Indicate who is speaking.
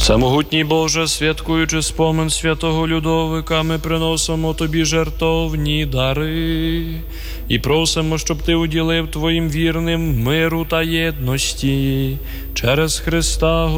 Speaker 1: Всемогутній Боже, святкуючи спомин святого Людовика, ми приносимо Тобі жертовні дари і просимо, щоб Ти уділив Твоїм вірним миру та єдності через Христа